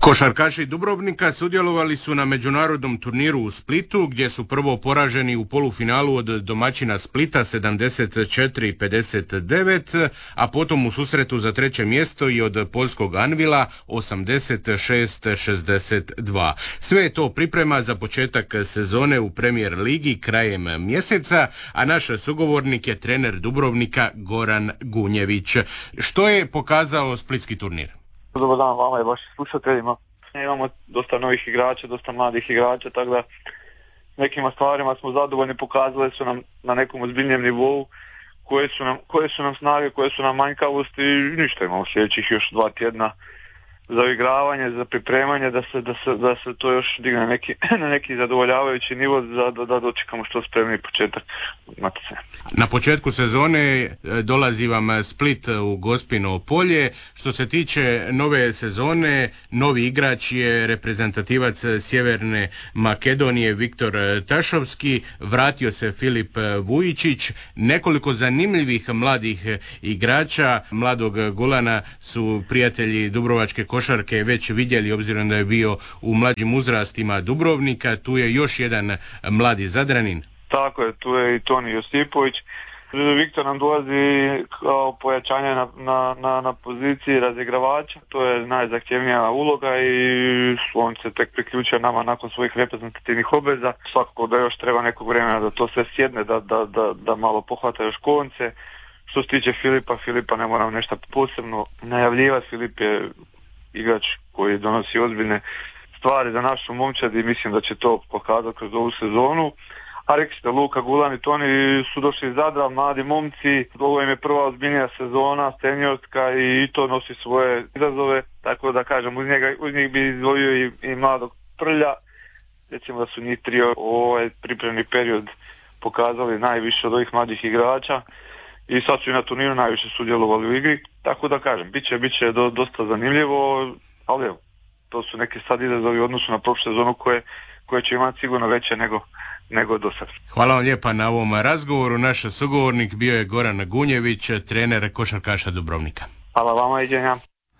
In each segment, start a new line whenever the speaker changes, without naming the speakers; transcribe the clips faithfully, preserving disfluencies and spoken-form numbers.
Košarkaši Dubrovnika sudjelovali su na međunarodnom turniru u Splitu, gdje su prvo poraženi u polufinalu od domaćina Splita sedamdeset četiri pedeset devet, a potom u susretu za treće mjesto i od poljskog Anvila osamdeset šest šezdeset dva. Sve je to priprema za početak sezone u Premier ligi krajem mjeseca, a naš sugovornik je trener Dubrovnika Goran Gunjević. Što je pokazao splitski turnir?
Dobar dan vama i vašim slušateljima. Imamo dosta novih igrača, dosta mladih igrača, tako da nekima stvarima smo zadovoljni, pokazali su nam na nekom ozbiljnjem nivou koje su nam, koje su nam snage, koje su nam manjkavosti i ništa, imamo sljedećih još dva tjedna za igravanje, za pripremanje, da se, da se, da se to još digne neki, na neki zadovoljavajući nivo, da, da, da dočekamo što spremni početak natjecanja.
Na početku sezone dolazi vam Split u Gospino polje. Što se tiče nove sezone, novi igrač je reprezentativac Sjeverne Makedonije Viktor Tašovski, vratio se Filip Vujičić, nekoliko zanimljivih mladih igrača, mladog Gulana su prijatelji dubrovačke košarke već vidjeli, obzirom da je bio u mlađim uzrastima Dubrovnika. Tu je još jedan mladi Zadranin.
Tako je, tu je i Toni Josipović. Viktor nam dolazi kao pojačanje na, na, na, na poziciji razigravača, to je najzahtjevnija uloga i on se tek priključio nama nakon svojih reprezentativnih obveza. Svakako da još treba nekog vremena da to sve sjedne, da, da, da, da malo pohvata još konce. Što se tiče Filipa, Filipa ne moram nešto posebno najavljivati. Filip je igrač koji donosi ozbiljne stvari za našu momčad i mislim da će to pokazati kroz ovu sezonu. A rekli ste, Luka, Gulan i Toni su došli iz Zadra, mladi momci, ovo im je prva ozbiljnija sezona, seniorska i to nosi svoje izazove, tako da kažem, uz, njega, uz njih bi izdvojio i, i mladog Prlja, recimo da su njih trio ovaj pripremni period pokazali najviše od ovih mladih igrača i sad su i na turniru najviše sudjelovali u igri, tako da kažem, bit će, bit će do, dosta zanimljivo, ali evo, to su neki sad izazovi u odnosu na prošlu sezonu koje, koje će imati sigurno veće nego nego do sad.
Hvala vam lijepa na ovom razgovoru. Naš sugovornik bio je Goran Gunjević, trener košarkaša Dubrovnika.
Hvala vama, iđenja.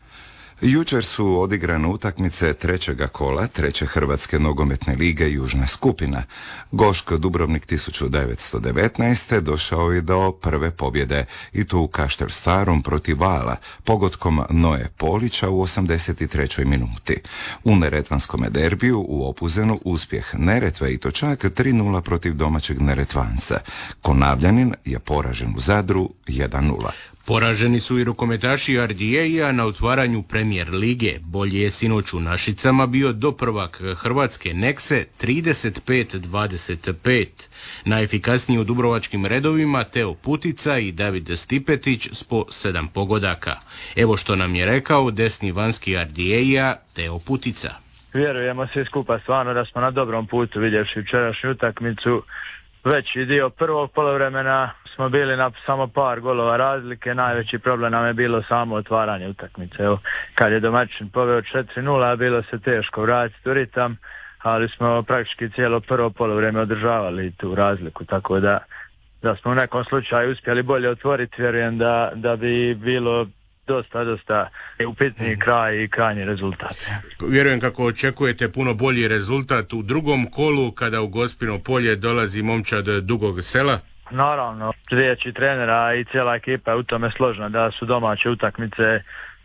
Jučer su odigrane utakmice trećega kola treće Hrvatske nogometne lige Južna skupina. Goško Dubrovnik tisuću devetsto devetnaest. došao je do prve pobjede i to u Kaštel Starom protiv Vala, pogodkom Noe Polića u osamdeset trećoj minuti. U neretvanskom derbiju u Opuzenu uspjeh Neretve i to čak tri nula protiv domaćeg Neretvanca. Konavljanin je poražen u Zadru jedan nula.
Poraženi su i rukometaši R D A-a na otvaranju Premier lige. Bolji je sinoć u Našicama bio doprvak Hrvatske Nekse trideset pet dvadeset pet. Najefikasniji u dubrovačkim redovima Teo Putica i David Stipetić s po sedam pogodaka. Evo što nam je rekao desni vanjski R D A-a Teo Putica.
Vjerujemo svi skupa stvarno da smo na dobrom putu, vidjevši jučerašnju utakmicu. Veći dio prvog poluvremena smo bili na samo par golova razlike, najveći problem nam je bilo samo otvaranje utakmice. Evo, kad je domaćin poveo četiri nula, bilo se teško vratiti u ritam, ali smo praktički cijelo prvo poluvreme održavali tu razliku, tako da, da smo u nekom slučaju uspjeli bolje otvoriti, vjerujem da, da bi bilo dosta, dosta upitniji kraj i krajnji rezultat.
Vjerujem kako očekujete puno bolji rezultat u drugom kolu kada u Gospino polje dolazi momčad Dugog Sela.
Naravno, riječi trenera i cijela ekipa je u tome složna da su domaće utakmice,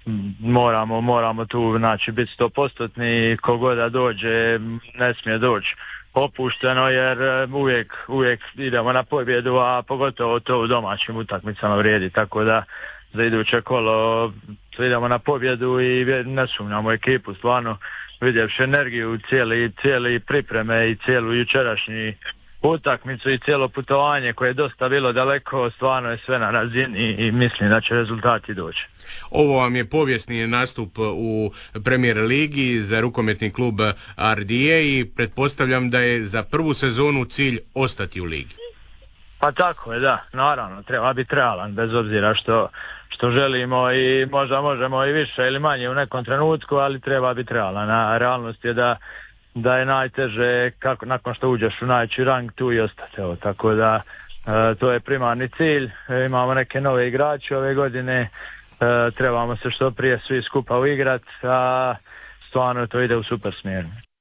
moramo, moramo tu znači biti sto postotni, kogod da dođe ne smije doći opušteno jer uvijek, uvijek idemo na pobjedu, a pogotovo to u domaćim utakmicama vrijedi, tako da za iduće kolo idemo na pobjedu i ne sumnjamo ekipu, stvarno vidjevši energiju cijeli, cijeli pripreme i cijelu jučerašnji utakmicu i cijelo putovanje koje je dosta bilo daleko, stvarno je sve na razini i mislim da će rezultati doći.
Ovo vam je povijesni nastup u Premier ligi za rukometni klub R D A i pretpostavljam da je za prvu sezonu cilj ostati u ligi.
Pa tako je, da, naravno, treba biti realan, bez obzira što, što želimo i možda možemo i više ili manje u nekom trenutku, ali treba biti realan, a realnost je da, da je najteže kako, nakon što uđeš u najveći rang tu i ostati, evo, tako da e, to je primarni cilj, e, imamo neke nove igrače ove godine, e, trebamo se što prije svi skupa uigrati, a stvarno to ide u super smjeru.